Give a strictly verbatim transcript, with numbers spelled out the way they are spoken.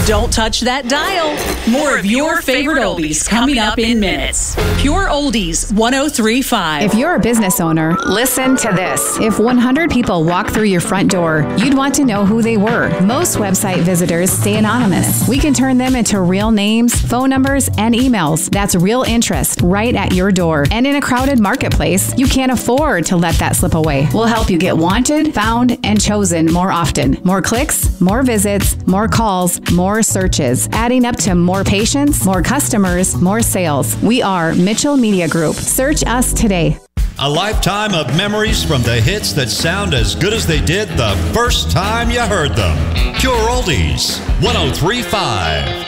Don't touch that dial. More of your favorite oldies coming up in minutes. Pure Oldies one oh three point five. If you're a business owner, listen to this. If one hundred people walk through your front door, you'd want to know who they were. Most website visitors stay anonymous. We can turn them into real names, phone numbers, and emails. That's real interest right at your door. And in a crowded marketplace, you can't afford to let that slip away. We'll help you get wanted, found, and chosen more often. More clicks, more visits, more calls, more searches, adding up to more patients, more customers, more sales. We are Mitchell Media Group. Search us today. A lifetime of memories from the hits that sound as good as they did the first time you heard them. Pure Oldies one oh three point five.